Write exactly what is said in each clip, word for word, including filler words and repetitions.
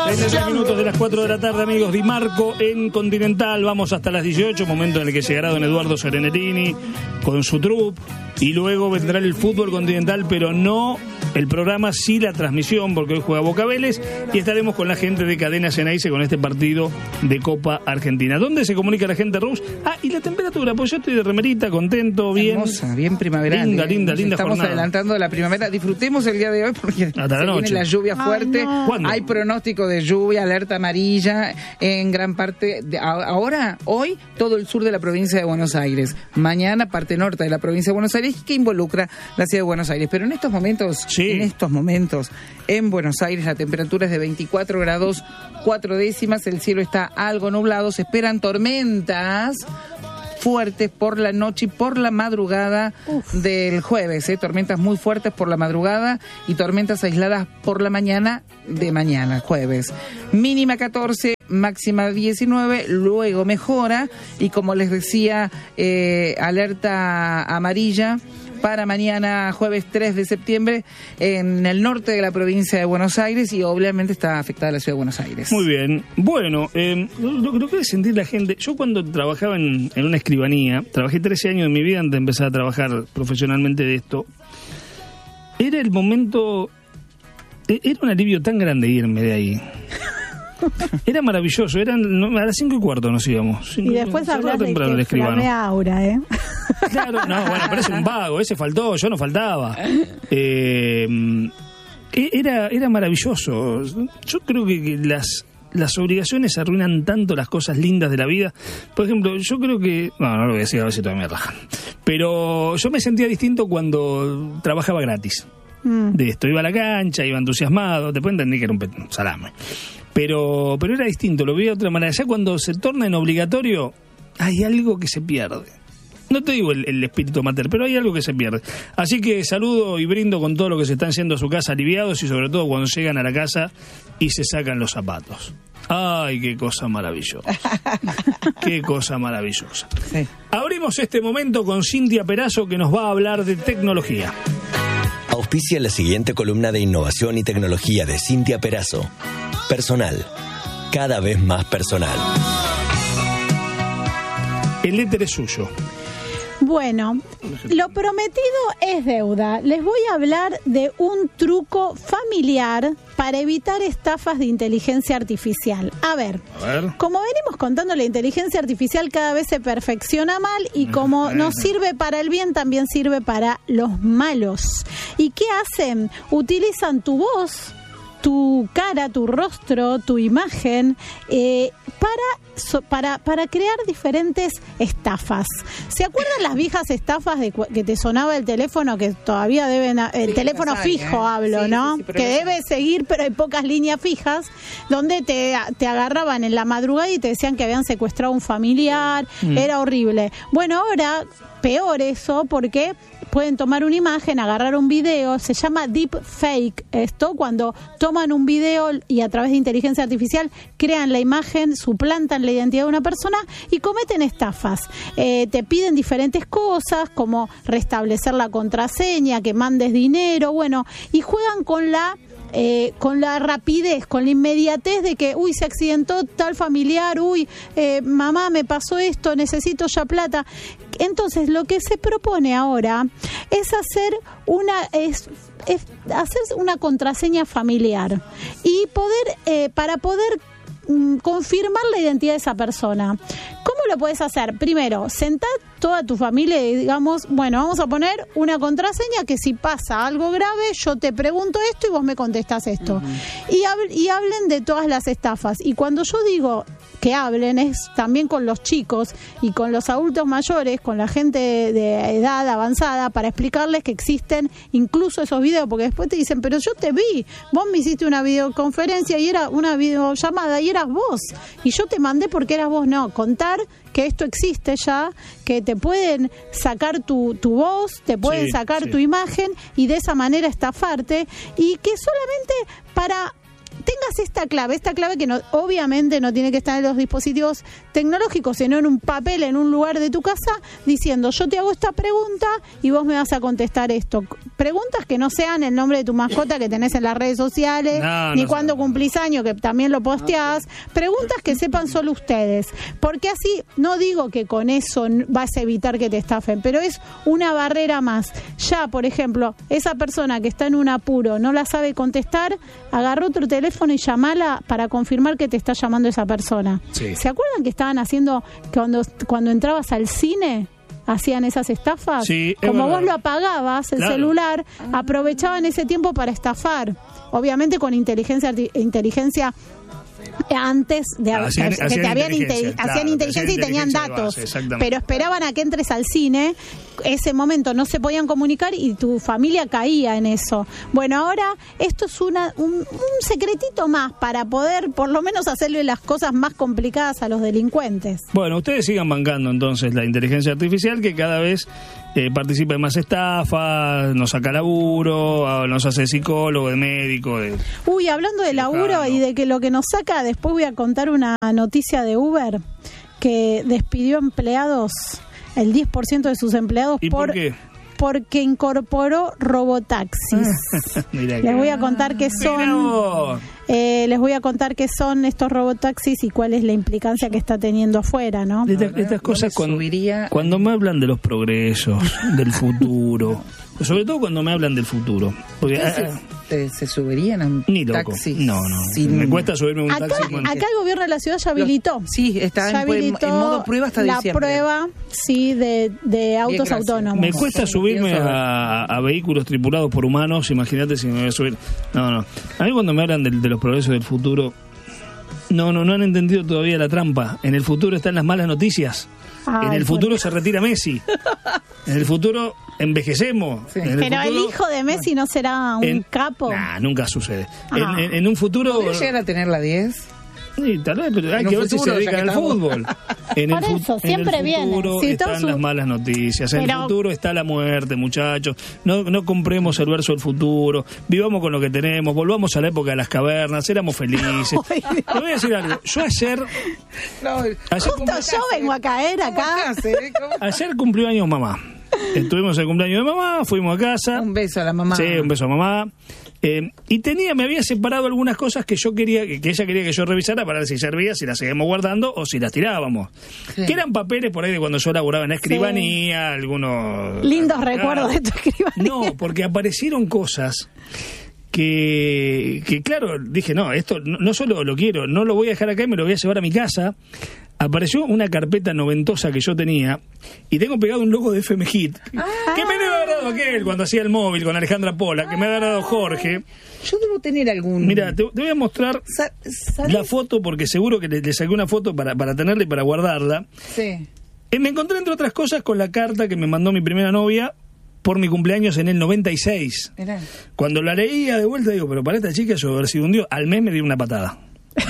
treinta y tres minutos de las cuatro de la tarde, amigos. Di Marco en Continental. Vamos hasta las dieciocho, momento en el que llegará don Eduardo Serenerini con su troupe. Y luego vendrá el fútbol continental, pero no el programa, sí la transmisión, porque hoy juega Boca Vélez. Y estaremos con la gente de Cadena Ceneice con este partido de Copa Argentina. ¿Dónde se comunica la gente, Rose? Ah, y la temperatura, pues yo estoy de remerita, contento, bien. Hermosa, bien primaveral. Linda, linda, Nos linda estamos jornada. adelantando de la primavera. Disfrutemos el día de hoy porque Hasta la se noche. viene la lluvia fuerte. Ay, no. ¿Cuándo? Hay pronóstico de lluvia, alerta amarilla en gran parte. De, ahora, hoy, todo el sur de la provincia de Buenos Aires. Mañana, parte norte de la provincia de Buenos Aires, que involucra la ciudad de Buenos Aires. Pero en estos momentos, Sí. en estos momentos, en Buenos Aires, la temperatura es de veinticuatro grados, cuatro décimas. El cielo está algo nublado. Se esperan tormentas fuertes por la noche y por la madrugada Uf. del jueves, ¿eh? Tormentas muy fuertes por la madrugada y tormentas aisladas por la mañana de mañana, jueves. Mínima catorce, máxima diecinueve, luego mejora y como les decía, eh, alerta amarilla para mañana jueves tres de septiembre en el norte de la provincia de Buenos Aires y obviamente está afectada la ciudad de Buenos Aires. Muy bien. Bueno, eh, lo, lo que debe sentir la gente... Yo cuando trabajaba en, en una escribanía, trabajé trece años de mi vida antes de empezar a trabajar profesionalmente de esto, era el momento... Era un alivio tan grande irme de ahí. Era maravilloso, eran a las cinco y cuarto nos íbamos. Cinco, y después hablas de que flamea Aura, ¿eh? Claro, no, bueno, parece un vago, ese faltó, yo no faltaba. Eh, era, era maravilloso. Yo creo que, que las, las obligaciones arruinan tanto las cosas lindas de la vida. Por ejemplo, yo creo que... No, no lo voy a decir, a ver si todavía me rajan. Pero yo me sentía distinto cuando trabajaba gratis. Mm. De esto, iba a la cancha, iba entusiasmado, después entendí que era un pet- salame. Pero, pero era distinto, lo veía de otra manera. Ya cuando se torna en obligatorio, hay algo que se pierde. No te digo el, el espíritu mater, pero hay algo que se pierde. Así que saludo y brindo con todo lo que se están yendo a su casa aliviados y sobre todo cuando llegan a la casa y se sacan los zapatos. ¡Ay, qué cosa maravillosa! ¡Qué cosa maravillosa! Sí. Abrimos este momento con Cintia Perazo que nos va a hablar de tecnología. Auspicia la siguiente columna de innovación y tecnología de Cintia Perazo. Personal. Cada vez más personal. El éter es suyo. Bueno, lo prometido es deuda. Les voy a hablar de un truco familiar para evitar estafas de inteligencia artificial. A ver, a ver, como venimos contando, la inteligencia artificial cada vez se perfecciona mal y como nos sirve para el bien, también sirve para los malos. ¿Y qué hacen? Utilizan tu voz, tu cara, tu rostro, tu imagen, eh, para, so, para, para crear diferentes estafas. ¿Se acuerdan las viejas estafas de que te sonaba el teléfono, que todavía deben, el sí, teléfono fijo ¿eh? hablo, sí, ¿no? Sí, sí, que debe seguir, pero hay pocas líneas fijas, donde te, te agarraban en la madrugada y te decían que habían secuestrado a un familiar, mm. era horrible. Bueno, ahora peor eso, porque pueden tomar una imagen, agarrar un video, se llama deep fake esto, cuando toman un video y a través de inteligencia artificial crean la imagen, suplantan la identidad de una persona y cometen estafas. Eh, te piden diferentes cosas, como restablecer la contraseña, que mandes dinero, bueno, y juegan con la Eh, con la rapidez, con la inmediatez de que, uy, se accidentó tal familiar, uy, eh, mamá, me pasó esto, necesito ya plata. Entonces, lo que se propone ahora es hacer una es, es hacer una contraseña familiar y poder eh, para poder mm, confirmar la identidad de esa persona. ¿Cómo lo puedes hacer? Primero, sentad toda tu familia y digamos, bueno, vamos a poner una contraseña que si pasa algo grave, yo te pregunto esto y vos me contestás esto. Uh-huh. Y, hab- y hablen de todas las estafas. Y cuando yo digo que hablen, es también con los chicos y con los adultos mayores, con la gente de edad avanzada, para explicarles que existen incluso esos videos, porque después te dicen, pero yo te vi, vos me hiciste una videoconferencia y era una videollamada y eras vos, y yo te mandé porque eras vos. No, contar que esto existe ya, que te pueden sacar tu, tu voz, te pueden sí, sacar sí. tu imagen y de esa manera estafarte, y que solamente para tengas esta clave, esta clave que no, obviamente no tiene que estar en los dispositivos tecnológicos, sino en un papel, en un lugar de tu casa, diciendo, yo te hago esta pregunta y vos me vas a contestar esto. Preguntas que no sean el nombre de tu mascota que tenés en las redes sociales, no, ni no cuando sé. cumplís años, que también lo posteás. Preguntas que sepan solo ustedes. Porque así, no digo que con eso vas a evitar que te estafen, pero es una barrera más. Ya, por ejemplo, esa persona que está en un apuro, no la sabe contestar, agarró otro teléfono y llamala para confirmar que te está llamando esa persona. Sí. ¿Se acuerdan que estaban haciendo, que cuando, cuando entrabas al cine, hacían esas estafas? Sí, es como verdad. vos lo apagabas, el Claro. celular, aprovechaban ese tiempo para estafar. Obviamente con inteligencia arti- inteligencia antes de Hacían- que hacían te habían inteligencia, inte- claro, hacían inteligencia hacían y tenían inteligencia de datos, base, exactamente. pero esperaban a que entres al cine, ese momento no se podían comunicar y tu familia caía en eso. Bueno, ahora esto es una un, un secretito más para poder por lo menos hacerle las cosas más complicadas a los delincuentes. Bueno, ustedes sigan bancando entonces la inteligencia artificial que cada vez eh, participa en más estafas, nos saca laburo, nos hace psicólogo, de médico, de... Uy, hablando de laburo Claro. y de que lo que nos saca, después voy a contar una noticia de Uber que despidió empleados, el diez por ciento de sus empleados ¿Y por qué? porque incorporó robotaxis. Mirá que- Les voy a contar qué Mirá son, vos. eh, les voy a contar qué son estos robotaxis y cuál es la implicancia que está teniendo afuera, ¿no? Estas, estas Yo cosas me cuando, subiría- cuando me hablan de los progresos, del futuro, sobre todo cuando me hablan del futuro. Porque, ah, ¿Se, se, se subirían a un ni loco. taxi? No, no. sin- Me cuesta subirme a un Acá, taxi. cuando- acá el gobierno de la ciudad ya habilitó. Sí, está Ya en, en- habilitó en modo prueba hasta la diciembre. prueba, sí, de, de autos gracias. autónomos. Me cuesta Sí, subirme pienso- a, a vehículos tripulados por humanos, imagínate si me voy a subir. No, no. A mí cuando me hablan de, de los progresos del futuro, no, no, no han entendido todavía la trampa. En el futuro están las malas noticias. Ay, en el por futuro Dios. se retira Messi. En el futuro envejecemos. Sí. En el Pero el futuro- hijo de Messi no será un en- capo. Nah, nunca sucede. Ah. En, en- en un futuro... ¿Podría llegar a tener la diez? Sí, tal vez, pero hay En que un ver si se futuro, ya dedican que al estamos. fútbol. En Por el, fu- eso, en siempre el viene. futuro Sí, están todo su- las malas noticias. En Pero- el futuro está la muerte, muchachos. No, no compremos el verso del futuro. Vivamos con lo que tenemos. Volvamos a la época de las cavernas. Éramos felices. Ay, Dios. Te voy a decir algo. Yo ayer, No, ayer, Justo yo vengo a caer ¿cómo acá. estás, eh? ¿Cómo- ayer cumplió años mamá. Estuvimos el cumpleaños de mamá, fuimos a casa. Un beso a la mamá. Sí, un beso a mamá. Eh, y tenía, me había separado algunas cosas que yo quería, que, que ella quería que yo revisara para ver si servía, si las seguíamos guardando o si las tirábamos. Sí. Que eran papeles por ahí de cuando yo laburaba en la escribanía, algunos... Lindos Claro. recuerdos de tu escribanía. No, porque aparecieron cosas que, que claro, dije, no, esto no, no solo lo quiero, no lo voy a dejar acá y me lo voy a llevar a mi casa. Apareció una carpeta noventosa que yo tenía y tengo pegado un logo de F M Hit que me debe haber dado aquel cuando hacía el móvil con Alejandra Pola, que me había dado Jorge. Yo debo tener algún... Mira, te, te voy a mostrar Sa- ¿sabes? la foto porque seguro que le, le saqué una foto para, para tenerla y para guardarla. Sí. Eh, me encontré entre otras cosas con la carta que me mandó mi primera novia por mi cumpleaños en el noventa y seis. Mirá. Cuando la leía de vuelta digo, pero para esta chica yo haber sido un dios. Al mes me dio una patada.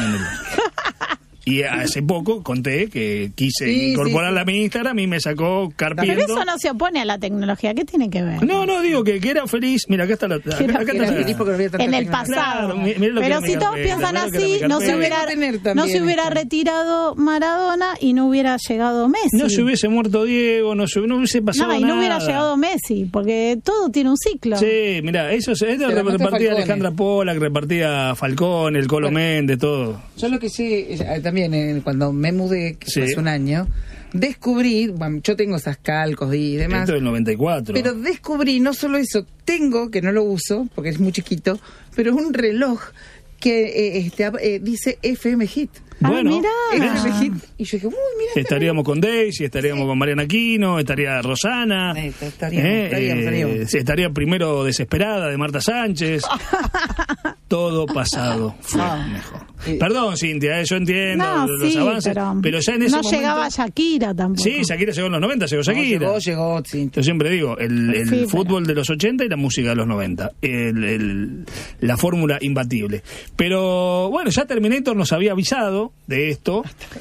Y hace poco conté que quise Sí, incorporarla sí, sí. a mi Instagram y me sacó Pero carpiendo. eso no se opone a la tecnología. ¿Qué tiene que ver? No, no, digo que, que era feliz. Mira, acá está la... Acá, era- acá Que está era la- feliz porque no había tanta En el tecnología. pasado. Claro, mi- mirá lo que Pero era si mi todos carpeta, piensan mirá lo que era así, mi no se carpeta. hubiera, Tener no también se hubiera esto. retirado Maradona y no hubiera llegado Messi. No se hubiese muerto Diego, no, se, no hubiese pasado No, y nada. no hubiera llegado Messi, porque todo tiene un ciclo. Sí, mira, eso es, esto Se la mata repartía Falcone. Alejandra Pola, que repartía Falcón, el Colo Bueno. Méndez, todo. Yo lo que sé, eh, también eh, cuando me mudé, que Sí. fue hace un año, descubrí, bueno, yo tengo esas calcos y demás, Esto del noventa y cuatro. pero descubrí, no solo eso, tengo, que no lo uso, porque es muy chiquito, pero un reloj que eh, este, eh, dice F M Hit. Ah, Bueno, mirá. F M Hit. Y yo dije, uy, mira. estaríamos con Daisy, estaríamos con Mariana Aquino, estaría Rosana. Eh, estaríamos, eh, estaríamos, estaríamos. eh, sí, estaría primero Desesperada de Marta Sánchez. Todo pasado fue Ah. mejor. Eh. Perdón, Cintia, eh, yo entiendo No, los sí, avances, pero, pero, ya en ese no momento... llegaba Shakira tampoco. Sí, Shakira llegó en los noventa, llegó No, Shakira. llegó, llegó, sí. Yo siempre digo, el, el Sí, pero- fútbol de los ochenta y la música de los noventa. El, el- la fórmula imbatible. Pero bueno, ya Terminator nos había avisado de esto.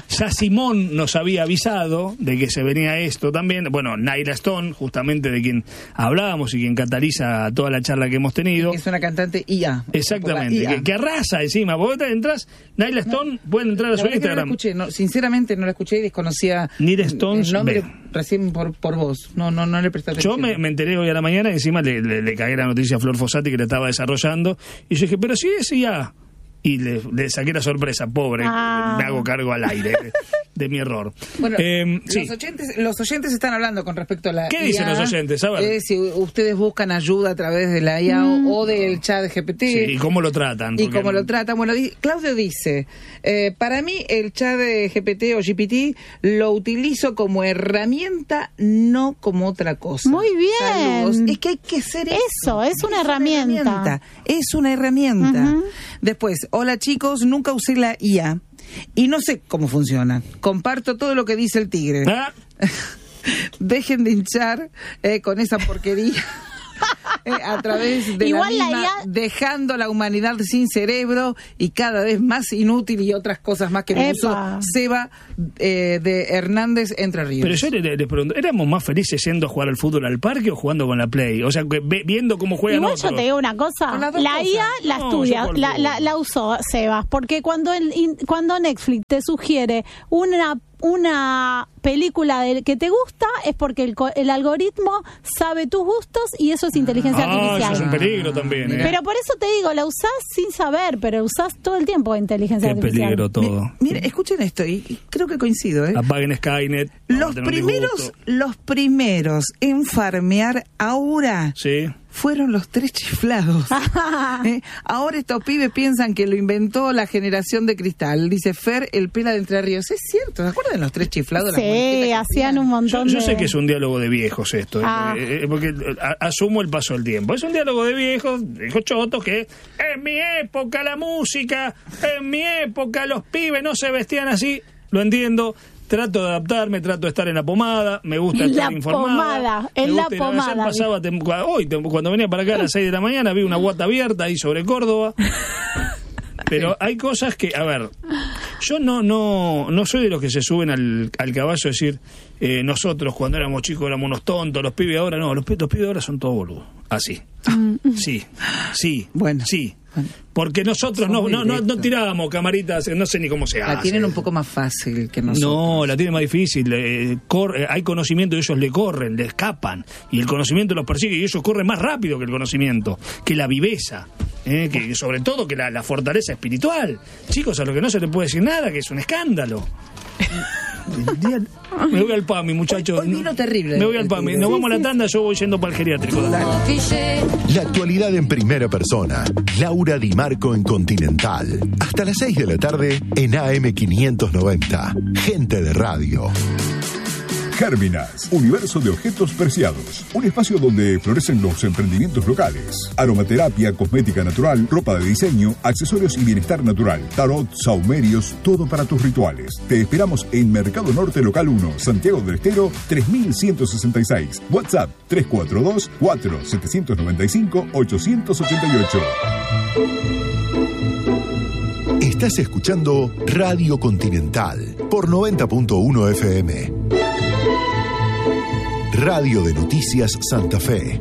Ya Simón nos había avisado de que se venía esto también. Bueno, Naila Stone, justamente de quien hablábamos y quien cataliza toda la charla que hemos tenido. Es una cantante I A. Exactamente, I A. que, que arrasa encima. Vos entras, Naila Stone, no, pueden entrar a su Instagram. No la escuché, no, sinceramente no la escuché y desconocía Nira Stones, el nombre ve. recién por, por vos. No, no, no le presté atención. Yo me, me enteré hoy a la mañana y encima le, le, le cagué la noticia a Flor Fossati que le estaba desarrollando. Y yo dije, pero si es I A. Y le, le saqué la sorpresa, pobre, ah. me hago cargo al aire de, de mi error. Bueno, eh, los, sí. oyentes, los oyentes están hablando con respecto a la ¿Qué I A. dicen los oyentes? A ver. Eh, si ustedes buscan ayuda a través de la I A mm. o, o del chat G P T. Sí, ¿y cómo lo tratan? Y cómo no... lo tratan. Bueno, di, Claudio dice, eh, para mí el chat de G P T o G P T lo utilizo como herramienta, no como otra cosa. Muy bien. Saludos. Es que hay que ser eso. Eso, es una, es herramienta. una herramienta. Es una herramienta. Uh-huh. Después, hola chicos, nunca usé la I A y no sé cómo funciona. Comparto todo lo que dice el tigre. ¿Ah? Dejen de hinchar eh, con esa porquería. Eh, a través de Igual la misma, la I A... dejando la humanidad sin cerebro y cada vez más inútil y otras cosas más que me puso Seba eh, de Hernández Entre Ríos. Pero yo les le, le pregunto, ¿éramos más felices yendo a jugar al fútbol al parque o jugando con la Play? O sea, que, ve, viendo cómo juegan Igual otros. Yo te digo una cosa, la cosas. I A la no, estudia, la, la, la usó Sebas, porque cuando, el, cuando Netflix te sugiere una una película de, que te gusta es porque el, el algoritmo sabe tus gustos y eso es inteligencia ah, artificial. Eso es un peligro también. ¿eh? Pero por eso te digo, la usás sin saber, pero usás todo el tiempo inteligencia Qué artificial. Qué peligro todo. Mire, escuchen esto y creo que coincido. ¿eh? Apaguen Skynet. Los primeros, los primeros en farmear Aura. Sí. Fueron los tres chiflados. ¿Eh? Ahora estos pibes piensan que lo inventó la generación de cristal. Dice Fer, el pela de Entre Ríos. Es cierto, ¿se acuerdan los tres chiflados? Sí, hacían un montón yo, yo de... Yo sé que es un diálogo de viejos esto, ah. eh, eh, porque a, asumo el paso del tiempo. Es un diálogo de viejos, viejos chotos, que en mi época la música, en mi época los pibes no se vestían así. Lo entiendo. Trato de adaptarme, trato de estar en la pomada, me gusta estar la informada. Pomada, en la pomada. Ayer pasaba, te, hoy, te, cuando venía para acá a las seis de la mañana, vi una guata abierta ahí sobre Córdoba. Pero hay cosas que, a ver, yo no no no soy de los que se suben al, al caballo a decir, eh, nosotros cuando éramos chicos éramos unos tontos, los pibes ahora no, los, los pibes ahora son todos boludos. Así. Sí, sí, bueno, sí. Porque nosotros no, no, no, no tirábamos camaritas, no sé ni cómo se hace. La tienen un poco más fácil que nosotros. No, la tienen más difícil. Eh, corre, hay conocimiento y ellos le corren, le escapan. Y el conocimiento los persigue y ellos corren más rápido que el conocimiento, que la viveza. Eh, que sobre todo que la, la fortaleza espiritual. Chicos, a lo que no se le puede decir nada, que es un escándalo. Me voy al P A M I, muchachos. Hoy, hoy vino terrible. Me voy al P A M I. Nos sí, vamos sí. a la tanda, yo voy yendo para el geriátrico. La actualidad en primera persona. Laura Di Marco en Continental. Hasta las seis de la tarde en A M quinientos noventa. Gente de radio. Gérminas, universo de objetos preciados. Un espacio donde florecen los emprendimientos locales. Aromaterapia, cosmética natural, ropa de diseño, accesorios y bienestar natural. Tarot, saumerios, todo para tus rituales. Te esperamos en Mercado Norte Local uno, Santiago del Estero, tres mil ciento sesenta y seis. WhatsApp tres cuatro dos, cuatro siete nueve cinco, ocho ocho ocho. Estás escuchando Radio Continental por noventa punto uno F M. Radio de Noticias Santa Fe.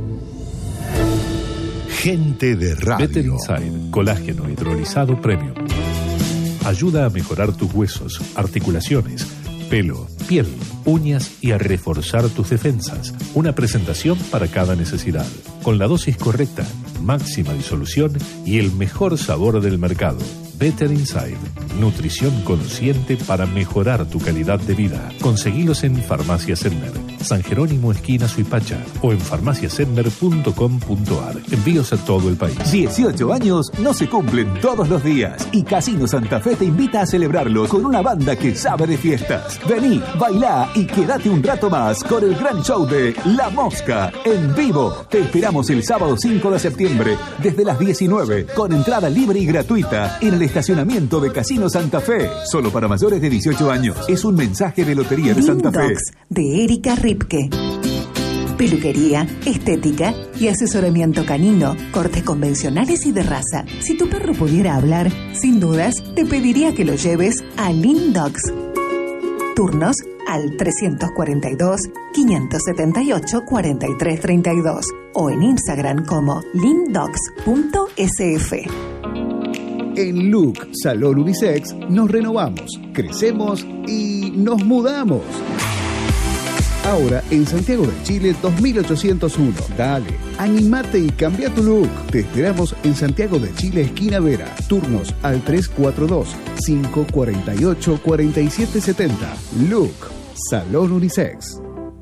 Gente de radio. Better Inside, colágeno hidrolizado premium. Ayuda a mejorar tus huesos, articulaciones, pelo, piel, uñas y a reforzar tus defensas. Una presentación para cada necesidad. Con la dosis correcta, máxima disolución y el mejor sabor del mercado. Better Inside, nutrición consciente para mejorar tu calidad de vida. Conseguilos en Farmacia Sender, San Jerónimo esquina Suipacha o en farmacia sender punto com punto a r. Envíos a todo el país. dieciocho años no se cumplen todos los días y Casino Santa Fe te invita a celebrarlos con una banda que sabe de fiestas. Vení, bailá y quédate un rato más con el gran show de La Mosca en vivo. Te esperamos el sábado cinco de septiembre desde las diecinueve con entrada libre y gratuita en el estacionamiento de Casino Santa Fe. Solo para mayores de dieciocho años. Es un mensaje de Lotería de Santa Fe. Dogs, de Erika Ripke. Peluquería, estética y asesoramiento canino, cortes convencionales y de raza. Si tu perro pudiera hablar, sin dudas, te pediría que lo lleves a Lean Dogs. Turnos al trescientos cuarenta y dos, quinientos setenta y ocho, cuarenta y tres treinta y dos o en Instagram como lindocs punto s f. En Look Salón Unisex nos renovamos, crecemos y nos mudamos. Ahora en Santiago de Chile dos mil ochocientos uno. Dale, animate y cambia tu look. Te esperamos en Santiago de Chile, esquina Vera. Turnos al tres cuatro dos, cinco cuatro ocho, cuatro siete siete cero. Look Salón Unisex.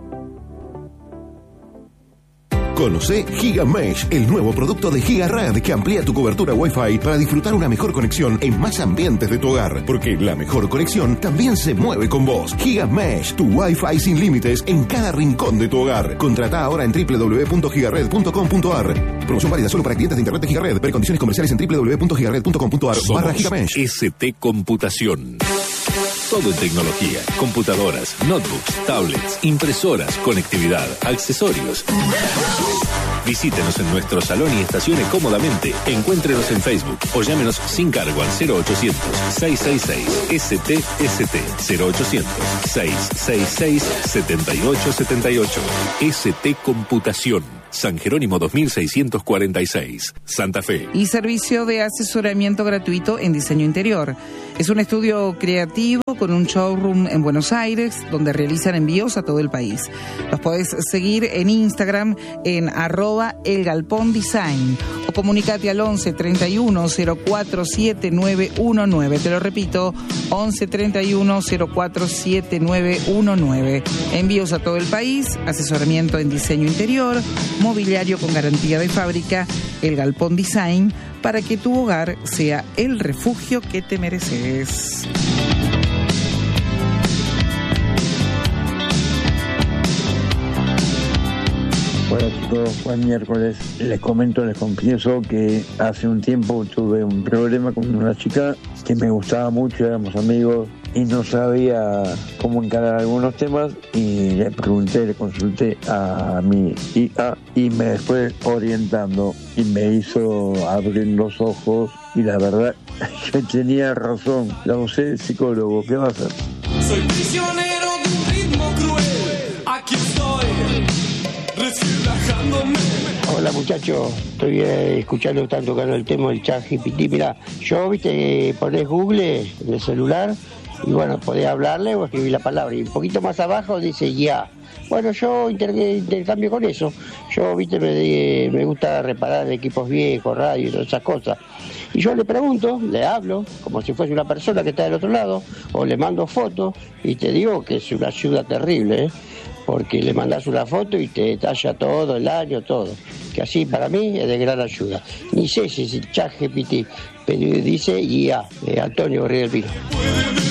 Conoce GigaMesh, el nuevo producto de GigaRed que amplía tu cobertura Wi-Fi para disfrutar una mejor conexión en más ambientes de tu hogar. Porque la mejor conexión también se mueve con vos. GigaMesh, tu Wi-Fi sin límites en cada rincón de tu hogar. Contrata ahora en doble u doble u doble u punto gigared punto com punto a r. Promoción válida solo para clientes de internet de GigaRed. Ver condiciones comerciales en doble u doble u doble u punto gigared punto com punto a r barra GigaMesh. S T Computación. Todo en tecnología, computadoras, notebooks, tablets, impresoras, conectividad, accesorios. Visítenos en nuestro salón y estacione cómodamente. Encuéntrenos en Facebook o llámenos sin cargo al cero ochocientos, seiscientos sesenta y seis, S T S T, cero ochocientos, seiscientos sesenta y seis, setenta y ocho setenta y ocho. S T Computación. San Jerónimo dos mil seiscientos cuarenta y seis, Santa Fe. Y servicio de asesoramiento gratuito en diseño interior. Es un estudio creativo con un showroom en Buenos Aires donde realizan envíos a todo el país. Los podés seguir en Instagram en arroba el galpón design o comunicate al once treinta y uno cero cuatro siete nueve uno nueve. Te lo repito, once treinta y uno cero cuatro siete nueve uno nueve. Envíos a todo el país, asesoramiento en diseño interior, mobiliario con garantía de fábrica, el Galpón Design, para que tu hogar sea el refugio que te mereces. Hola chicos, buen miércoles. Les comento, les confieso que hace un tiempo tuve un problema con una chica que me gustaba mucho, éramos amigos y no sabía cómo encarar algunos temas y le pregunté, le consulté a mi I A y me fue orientando y me hizo abrir los ojos y la verdad que tenía razón, la usé de psicólogo, ¿qué va a hacer? Soy prisionero de un ritmo cruel, aquí estoy, relajándome. Hola muchachos, estoy eh, escuchando, están tocando el tema del chat G P T. Mirá, yo, viste, ponés Google en el celular y bueno, podés hablarle o escribir la palabra y un poquito más abajo dice ya. Bueno, yo inter- intercambio con eso. Yo, viste, me, me gusta reparar equipos viejos, radio y todas esas cosas. Y yo le pregunto, le hablo, como si fuese una persona que está del otro lado, o le mando fotos y te digo que es una ayuda terrible, ¿eh? Porque le mandás una foto y te detalla todo, el año, todo. Que así para mí es de gran ayuda. Ni sé si es el chat G P T, pero dice I A, eh, Antonio Borrell del Pino.